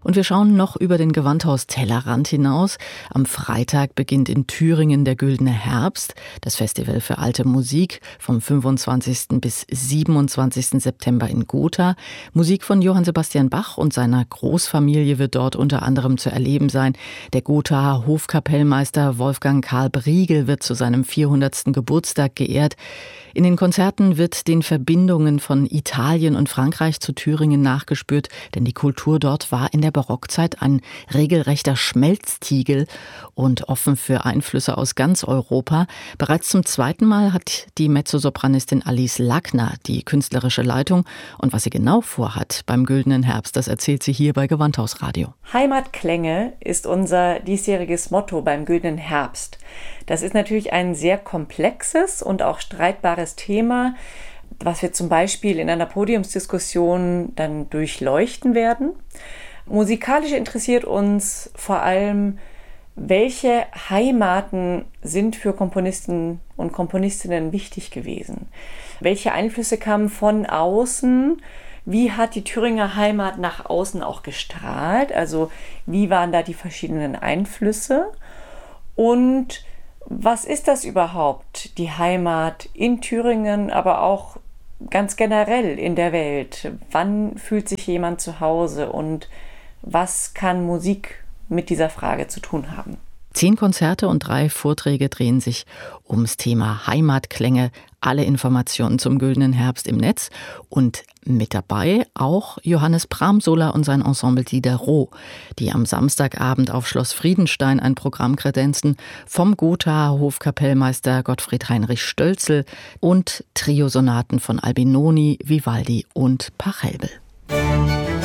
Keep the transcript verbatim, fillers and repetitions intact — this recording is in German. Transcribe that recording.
Und wir schauen noch über den Gewandhaus-Tellerrand hinaus. Am Freitag beginnt in Thüringen der Güldene Herbst, das Festival für alte Musik, vom fünfundzwanzigsten bis siebenundzwanzigsten September in Gotha. Musik von Johann Sebastian Bach und seiner Großfamilie wird dort unter anderem zu erleben sein. Der Gothaer Hofkapellmeister Wolfgang Karl Briegel wird zu seinem vierhundertsten Geburtstag geehrt. In den Konzerten wird den Verbindungen von Italien und Frankreich zu Thüringen nachgespürt, denn die Kultur dort war in der Barockzeit ein regelrechter Schmelztiegel und offen für Einflüsse aus ganz Europa. Bereits zum zweiten Mal hat die Mezzosopranistin Alice Lackner die künstlerische Leitung. Und was sie genau vorhat beim Güldenen Herbst, das erzählt sie hier bei Gewandhausradio. Heimatklänge ist unser diesjähriges Motto beim Güldenen Herbst. Das ist natürlich ein sehr komplexes und auch streitbares Thema, was wir zum Beispiel in einer Podiumsdiskussion dann durchleuchten werden. Musikalisch interessiert uns vor allem, welche Heimaten sind für Komponisten und Komponistinnen wichtig gewesen? Welche Einflüsse kamen von außen? Wie hat die Thüringer Heimat nach außen auch gestrahlt? Also wie waren da die verschiedenen Einflüsse? Und was ist das überhaupt, die Heimat in Thüringen, aber auch ganz generell in der Welt? Wann fühlt sich jemand zu Hause und was kann Musik mit dieser Frage zu tun haben? Zehn Konzerte und drei Vorträge drehen sich ums Thema Heimatklänge. Alle Informationen zum Güldenen Herbst im Netz und mit dabei auch Johannes Pramsola und sein Ensemble Diderot, die am Samstagabend auf Schloss Friedenstein ein Programm kredenzen vom Gothaer Hofkapellmeister Gottfried Heinrich Stölzel und Triosonaten von Albinoni, Vivaldi und Pachelbel.